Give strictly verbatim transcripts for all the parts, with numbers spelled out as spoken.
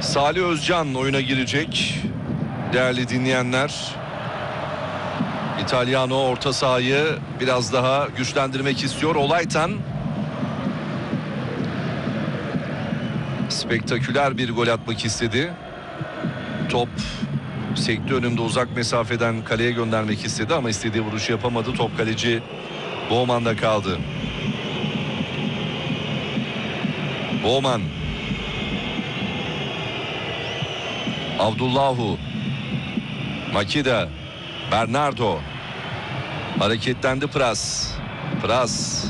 Salih Özcan oyuna girecek. Değerli dinleyenler. İtalyano orta sahayı biraz daha güçlendirmek istiyor. Olaytan spektaküler bir gol atmak istedi. Top sekti önünde, uzak mesafeden kaleye göndermek istedi ama istediği vuruşu yapamadı. Top kaleci Bowman'da kaldı. Bowman. Abdullahu. Makida. Bernardo. Hareketlendi Pras. Pras.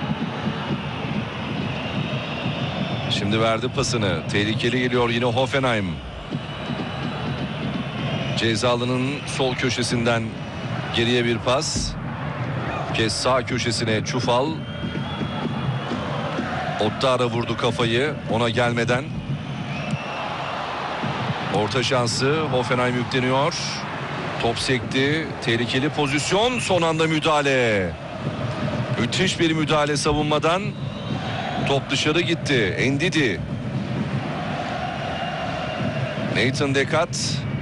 Şimdi verdi pasını. Tehlikeli geliyor yine Hoffenheim. Cezalı'nın sol köşesinden geriye bir pas. Kes sağ köşesine Çufal. Ottara vurdu kafayı ona gelmeden. Orta şansı, Hoffenheim yükleniyor. Top sekti. Tehlikeli pozisyon. Son anda müdahale. Müthiş bir müdahale savunmadan. Top dışarı gitti. Ndidi. Nathan Decat.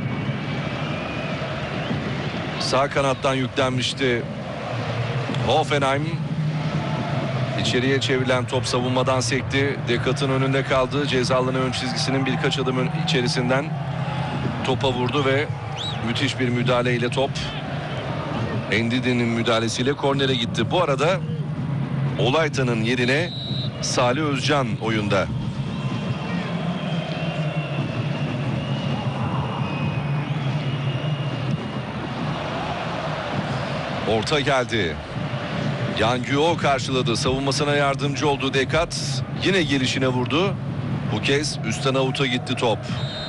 Sağ kanattan yüklenmişti Hoffenheim. İçeriye çevrilen top savunmadan sekti. Decat'ın önünde kaldı. Cezalarının ön çizgisinin birkaç adım içerisinden topa vurdu ve müthiş bir müdahaleyle top Ndidi'nin müdahalesiyle kornere gitti. Bu arada Olaytan'ın yerine Salih Özcan oyunda. Orta geldi. Yangüo karşıladı. Savunmasına yardımcı oldu Decat. Yine gelişine vurdu. Bu kez üstten avuta gitti top.